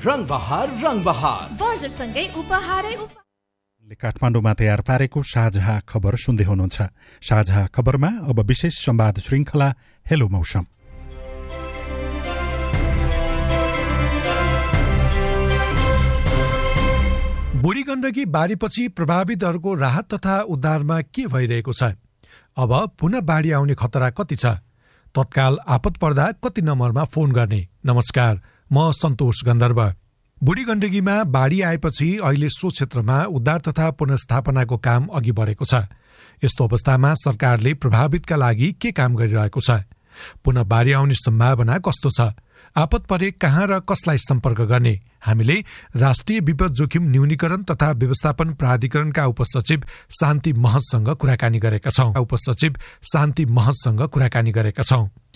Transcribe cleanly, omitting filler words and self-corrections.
रङ बहार बर्जरसँगै उपहारै काठमाडौँमा तयार पारेको साझा खबर सुन्दै हुनुहुन्छ। साझा खबरमा अब विशेष संवाद श्रृंखला हेलो मौसम। बुढी गण्डकी बाढीपछि प्रभावितहरूको राहत तथा उद्धारमा के भइरहेको छ? अब पुनः बाढी आउने खतरा कति छ? तत्काल आपत पर्दा कति नम्बरमा फोन गर्ने? नमस्कार, म सन्तोष गन्धर्व। बुढी गण्डकीमा बाढी आएपछि अहिले सो क्षेत्रमा उद्धार तथा पुनर्स्थापनाको काम अघि बढेको छ। यस्तो अवस्थामा सरकारले प्रभावितका लागि के काम गरिरहेको छ? पुनः बाढी आउने सम्भावना कस्तो छ? आपत परे कहाँ र कसलाई सम्पर्क गर्ने? हामीले राष्ट्रिय विपद जोखिम न्यूनीकरण तथा व्यवस्थापन प्राधिकरणका उपसचिव शान्ति महतसँग कुराकानी गरेका छौं।